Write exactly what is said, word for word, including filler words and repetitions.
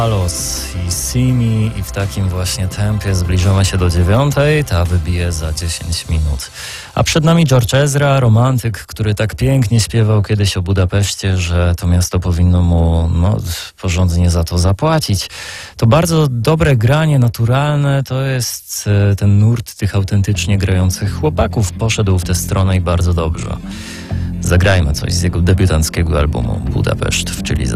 Alos i Simi i w takim właśnie tempie zbliżamy się do dziewiątej, ta wybije za dziesięć minut. A przed nami George Ezra, romantyk, który tak pięknie śpiewał kiedyś o Budapeszcie, że to miasto powinno mu no, porządnie za to zapłacić. To bardzo dobre granie, naturalne, to jest ten nurt tych autentycznie grających chłopaków. Poszedł w tę stronę i bardzo dobrze. Zagrajmy coś z jego debiutanckiego albumu Budapeszt, czyli